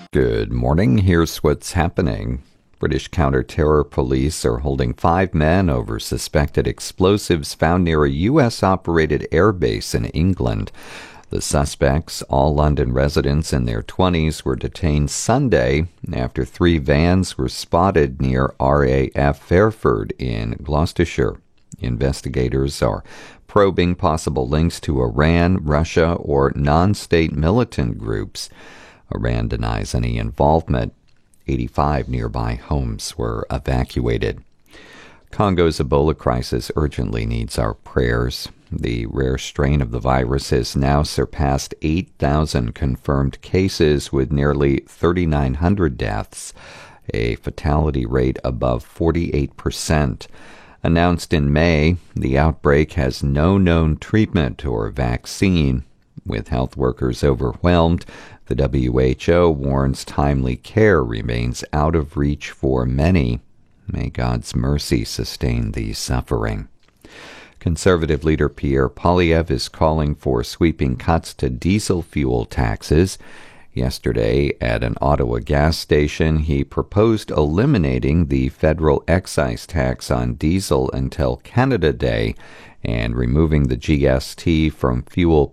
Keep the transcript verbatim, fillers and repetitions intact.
Good morning. Here's what's happening. British counter-terror police are holding five men over suspected explosives found near a U S-operated airbase in England. The suspects, all London residents in their twenties, were detained Sunday after three vans were spotted near R A F Fairford in Gloucestershire. Investigators are probing possible links to Iran, Russia, or non-state militant groups. Iran denies any involvement. eighty-five nearby homes were evacuated. Congo's Ebola crisis urgently needs our prayers. The rare strain of the virus has now surpassed eight thousand confirmed cases with nearly three thousand nine hundred deaths, a fatality rate above forty-eight percent. Announced in May, the outbreak has no known treatment or vaccine. With health workers overwhelmed, the W H O warns timely care remains out of reach for many. May God's mercy sustain the suffering. Conservative leader Pierre Poilievre is calling for sweeping cuts to diesel fuel taxes. Yesterday, at an Ottawa gas station, he proposed eliminating the federal excise tax on diesel until Canada Day and removing the G S T from fuel